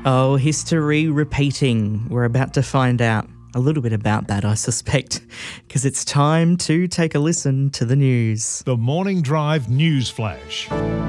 Oh, history repeating. We're about to find out a little bit about that, I suspect, because it's time to take a listen to the news. The Morning Drive News Flash.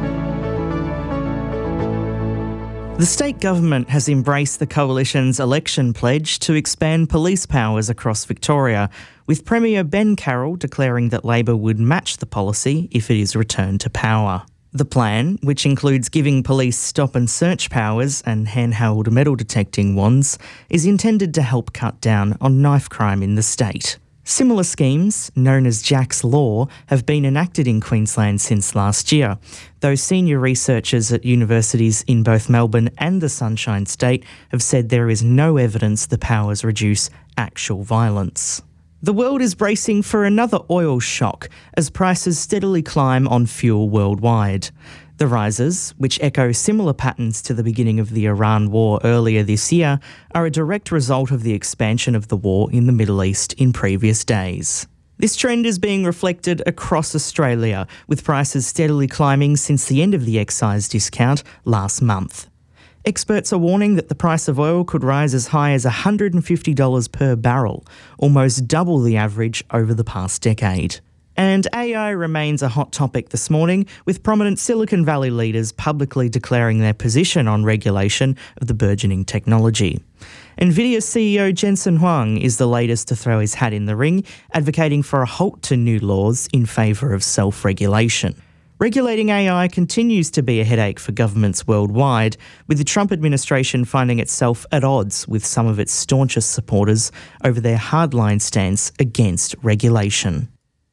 The state government has embraced the Coalition's election pledge to expand police powers across Victoria, with Premier Ben Carroll declaring that Labor would match the policy if it is returned to power. The plan, which includes giving police stop and search powers and handheld metal detecting wands, is intended to help cut down on knife crime in the state. Similar schemes, known as Jack's Law, have been enacted in Queensland since last year, though senior researchers at universities in both Melbourne and the Sunshine State have said there is no evidence the powers reduce actual violence. The world is bracing for another oil shock as prices steadily climb on fuel worldwide. The rises, which echo similar patterns to the beginning of the Iran war earlier this year, are a direct result of the expansion of the war in the Middle East in previous days. This trend is being reflected across Australia, with prices steadily climbing since the end of the excise discount last month. Experts are warning that the price of oil could rise as high as $150 per barrel, almost double the average over the past decade. And AI remains a hot topic this morning, with prominent Silicon Valley leaders publicly declaring their position on regulation of the burgeoning technology. NVIDIA CEO Jensen Huang is the latest to throw his hat in the ring, advocating for a halt to new laws in favour of self-regulation. Regulating AI continues to be a headache for governments worldwide, with the Trump administration finding itself at odds with some of its staunchest supporters over their hardline stance against regulation.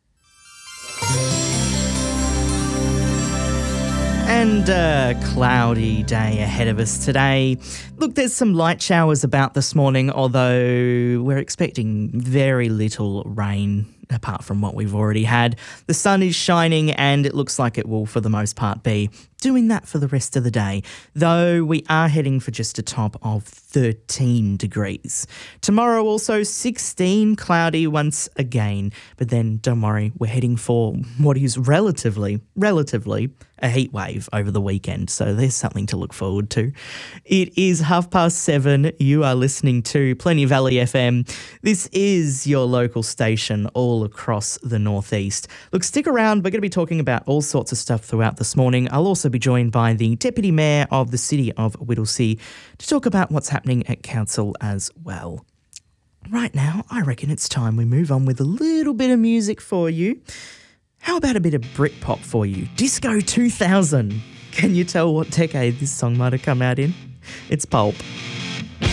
And a cloudy day ahead of us today. Look, there's some light showers about this morning, although we're expecting very little rain apart from what we've already had. The sun is shining and it looks like it will, for the most part, be doing that for the rest of the day, though we are heading for just a top of 13 degrees. Tomorrow also 16, cloudy once again, but then don't worry, we're heading for what is relatively a heat wave over the weekend, so there's something to look forward to. It is 7:30. You are listening to Plenty Valley FM. This is your local station all across the northeast. Look, stick around. We're going to be talking about all sorts of stuff throughout this morning. I'll also be joined by the Deputy Mayor of the City of Whittlesea to talk about what's happening at Council as well. Right now, I reckon it's time we move on with a little bit of music for you. How about a bit of Britpop for you? Disco 2000. Can you tell what decade this song might have come out in? It's Pulp.